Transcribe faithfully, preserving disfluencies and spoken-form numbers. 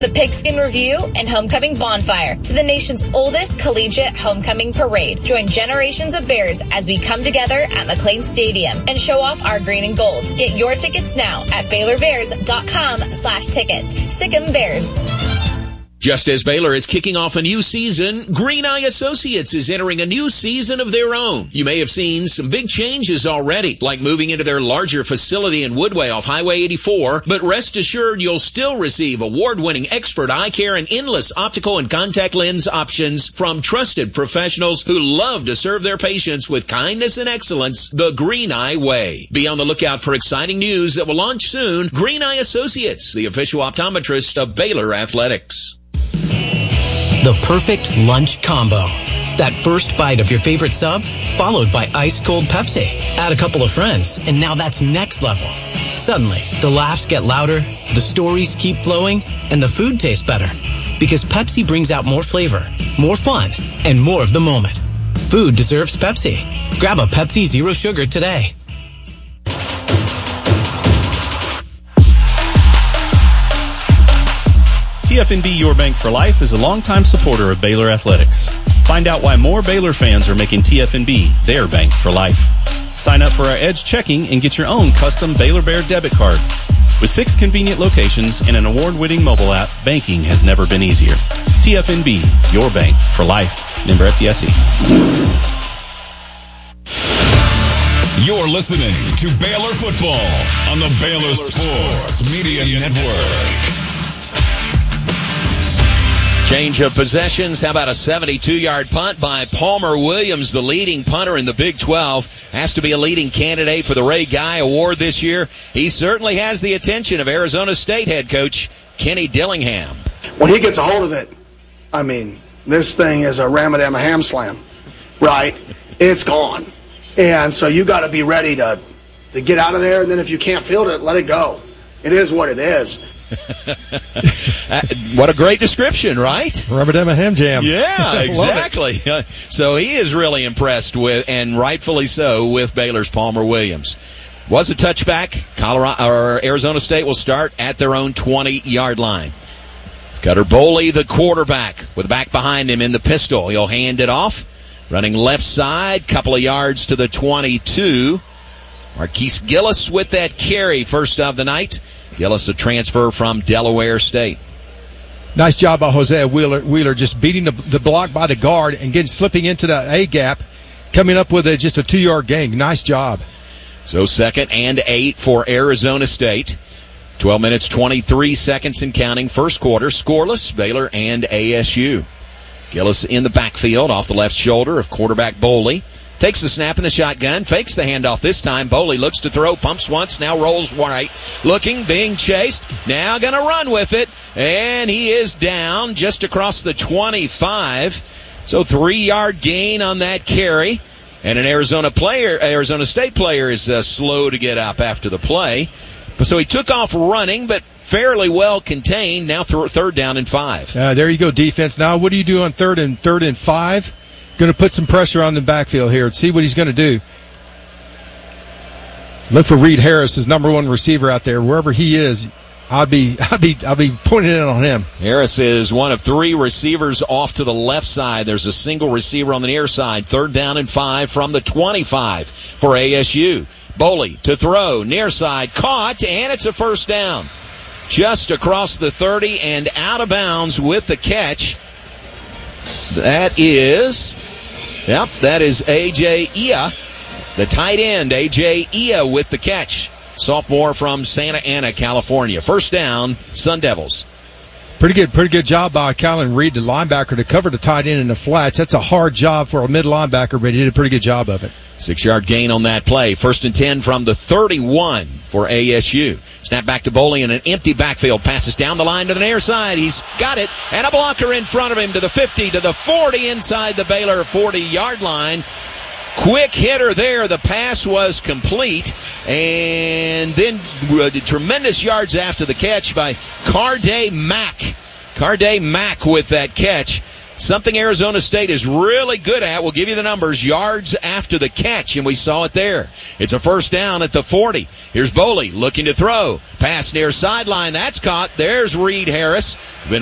The Pigskin Review and Homecoming Bonfire to the nation's oldest collegiate homecoming parade. Join generations of Bears as we come together at McLean Stadium and show off our green and gold. Get your tickets now at Baylor Bears dot com slash tickets. Sic 'em Bears. Just as Baylor is kicking off a new season, Green Eye Associates is entering a new season of their own. You may have seen some big changes already, like moving into their larger facility in Woodway off Highway eighty-four, but rest assured you'll still receive award-winning expert eye care and endless optical and contact lens options from trusted professionals who love to serve their patients with kindness and excellence the Green Eye way. Be on the lookout for exciting news that will launch soon. Green Eye Associates, the official optometrist of Baylor Athletics. The perfect lunch combo. That first bite of your favorite sub, followed by ice-cold Pepsi. Add a couple of friends, and now that's next level. Suddenly, the laughs get louder, the stories keep flowing, and the food tastes better. Because Pepsi brings out more flavor, more fun, and more of the moment. Food deserves Pepsi. Grab a Pepsi Zero Sugar today. T F N B Your Bank for Life is a longtime supporter of Baylor Athletics. Find out why more Baylor fans are making T F N B their bank for life. Sign up for our Edge Checking and get your own custom Baylor Bear debit card. With six convenient locations and an award-winning mobile app, banking has never been easier. T F N B, your bank for life. Member F D I C. You're listening to Baylor Football on the Baylor Sports Media Network. Change of possessions. How about a seventy-two-yard punt by Palmer Williams, the leading punter in the Big twelve. Has to be a leading candidate for the Ray Guy Award this year. He certainly has the attention of Arizona State head coach Kenny Dillingham. When he gets a hold of it, I mean, this thing is a Ramadama ham slam, right? It's gone. And so you got to be ready to, to get out of there, and then if you can't field it, let it go. It is what it is. What a great description, right? Rubber Dema Ham Jam. Yeah, exactly. So he is really impressed with, and rightfully so, with Baylor's Palmer Williams. Was a touchback. Colorado or Arizona State will start at their own twenty-yard line. Cutter Boley, the quarterback, with back behind him in the pistol. He'll hand it off. Running left side, couple of yards to the twenty-two. Marquise Gillis with that carry, first of the night. Gillis, a transfer from Delaware State. Nice job by Hosea Wheeler, Wheeler just beating the, the block by the guard and getting slipping into the A gap, coming up with a, just a two-yard gain. Nice job. So second and eight for Arizona State. twelve minutes, twenty-three seconds and counting. First quarter, scoreless, Baylor and A S U. Gillis in the backfield off the left shoulder of quarterback Boley. Takes the snap in the shotgun, fakes the handoff this time. Boley looks to throw, pumps once, now rolls right. Looking, being chased, now going to run with it. And he is down just across the twenty-five. So three-yard gain on that carry. And an Arizona player, Arizona State player is uh, slow to get up after the play. So he took off running, but fairly well contained. Now th- third down and five. Uh, there you go, defense. Now what do you do on third and third and five? Going to put some pressure on the backfield here and see what he's going to do. Look for Reed Harris, his number one receiver out there, wherever he is. I'd be, I'd be, I'd be pointing it on him. Harris is one of three receivers off to the left side. There's a single receiver on the near side. Third down and five from the twenty-five for A S U. Boley to throw, near side, caught, and it's a first down. Just across the thirty and out of bounds with the catch. That is, yep, that is A J Ia, the tight end. A J Ia with the catch. Sophomore from Santa Ana, California. First down, Sun Devils. Pretty good, pretty good job by Kylan Reed, the linebacker, to cover the tight end in the flats. That's a hard job for a mid linebacker, but he did a pretty good job of it. Six-yard gain on that play. First and ten from the thirty-one for A S U. Snap back to Boley in an empty backfield. Passes down the line to the near side. He's got it. And a blocker in front of him to the fifty, to the forty, inside the Baylor forty-yard line. Quick hitter there. The pass was complete. And then uh, tremendous yards after the catch by Carday Mack. Carday Mack with that catch. Something Arizona State is really good at. We'll give you the numbers. Yards after the catch, and we saw it there. It's a first down at the forty. Here's Boley looking to throw. Pass near sideline. That's caught. There's Reed Harris. Been